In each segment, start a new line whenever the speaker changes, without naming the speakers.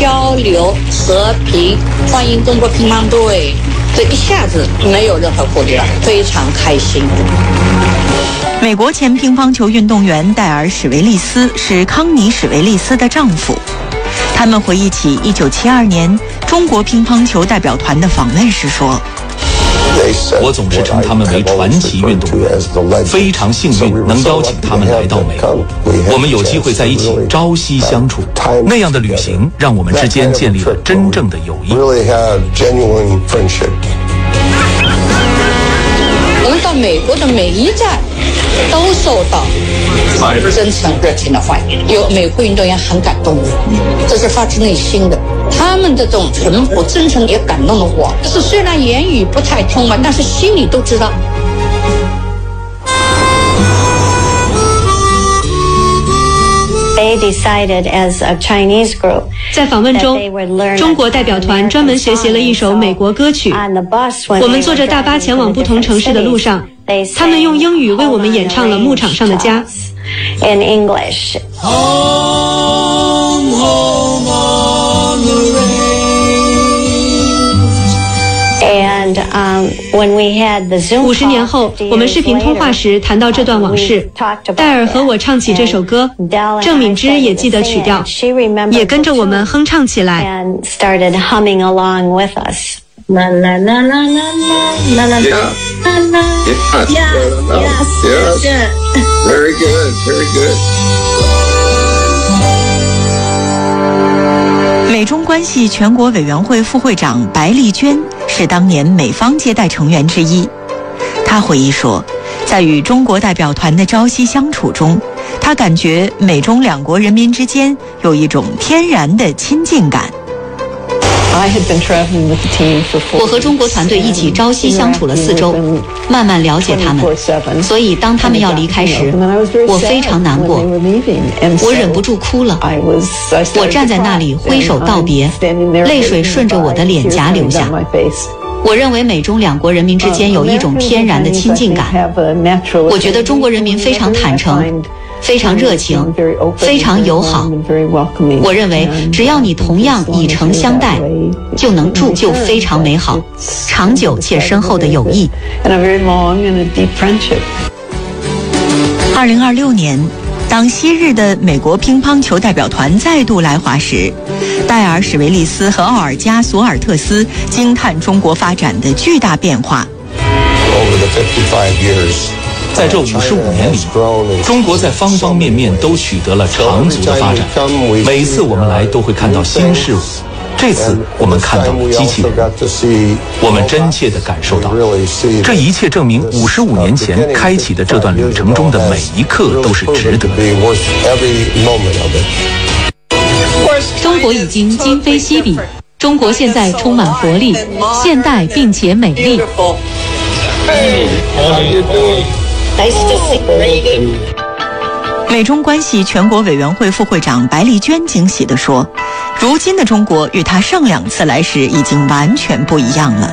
交流、和平，欢迎中国乒乓队。这一下子没有任何顾虑了，非常开心。
美国前乒乓球运动员戴尔·史维利斯是康妮·史维利斯的丈夫。他们回忆起1972年中国乒乓球代表团的访问时说：“
我总是称他们为传奇运动员，非常幸运能邀请他们来到美国，我们有机会在一起朝夕相处。那样的旅行让我们之间建立了真正的友谊。”
我们到美国的每一站都受到真诚热情的欢迎，有美国运动员很感动我，这是发自内心的。他们的这种淳朴真诚也感动了我。是虽然言语不太通嘛，但是心里都知道。
在访问中，中国代表团专门学习了一首美国歌曲。我们坐着大巴前往不同城市的路上，他们用英语为我们演唱了《牧场上的家》。
In English. Home, home on the range. And when we had the Zoom
50年后，我们视频通话时谈到这段往事，戴尔和我唱起这首歌，郑敏之也记得曲调，也跟着我们哼唱起来。
And started humming along with us. La la la la la la la la la. Yes.
Very good, very good.
美中关系全国委员会副会长白丽娟是当年美方接待成员之一。她回忆说，在与中国代表团的朝夕相处中，她感觉美中两国人民之间有一种天然的亲近感。
我和中国团队一起朝夕相处了4周，慢慢了解他们，所以当他们要离开时，我非常难过，我忍不住哭了。我站在那里挥手道别，泪水顺着我的脸颊流下。我认为美中两国人民之间有一种天然的亲近感。我觉得中国人民非常坦诚，非常热情，非常友好。我认为只要你同样以诚相待，就能铸就非常美好、长久且深厚的友谊。
2026年，当昔日的美国乒乓球代表团再度来华时，戴尔·史维利斯和奥尔加·索尔特斯惊叹中国发展的巨大变化。
在这55年里，中国在方方面面都取得了长足的发展。每次我们来都会看到新事物，这次我们看到了机器人，我们真切地感受到，这一切证明55年前开启的这段旅程中的每一刻都是值得的。
中国已经今非昔比，中国现在充满活力，现代并且美丽。
美中关系全国委员会副会长白丽娟惊喜地说，如今的中国与她上2次来时已经完全不一样了。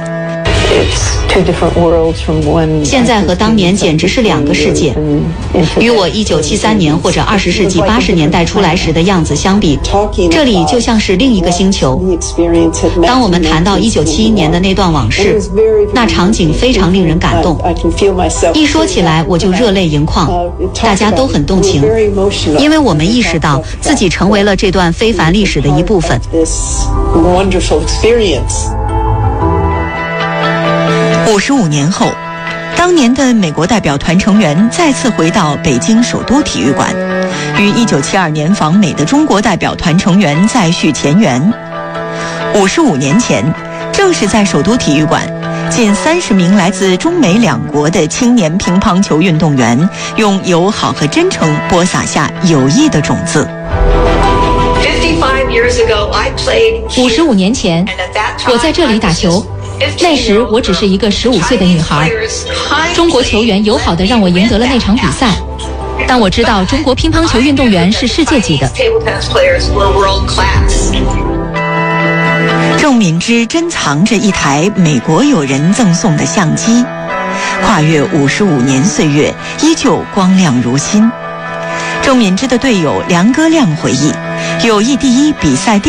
现在和当年简直是2个世界，与我1973年或者20世纪80年代出来时的样子相比，这里就像是另一个星球。当我们谈到1971年的那段往事，那场景非常令人感动，一说起来我就热泪盈眶，大家都很动情，因为我们意识到自己成为了这段非凡历史的一部分。
55年后，当年的美国代表团成员再次回到北京首都体育馆，与1972年访美的中国代表团成员再续前缘。55年前，正是在首都体育馆，近30名来自中美2国的青年乒乓球运动员，用友好和真诚播撒下友谊的种子。
55年前，我在这里打球。那时我只是一个15岁的女孩，中国球员友好地让我赢得了那场比赛。但我知道中国乒乓球运动员是世界级的。
郑敏之珍藏着一台美国友人赠送的相机，跨越55年岁月，依旧光亮如新。郑敏之的队友梁歌亮回忆，友谊第一比赛